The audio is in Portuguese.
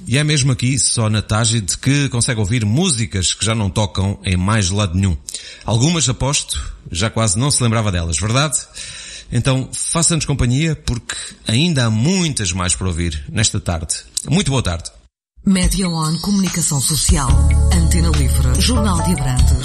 E é mesmo aqui, só na Tágide, que consegue ouvir músicas que já não tocam em mais lado nenhum. Algumas, aposto, já quase não se lembrava delas, verdade? Então, faça-nos companhia, porque ainda há muitas mais para ouvir nesta tarde. Muito boa tarde. Média One Comunicação Social, Antena Livre, Jornal de Abrantes.